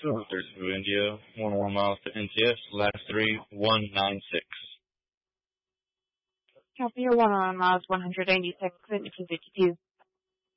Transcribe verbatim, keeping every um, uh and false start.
two one three two India, one one miles to N T S, last three, one nine six. Copy your one on miles one hundred eighty-six, fifty-two.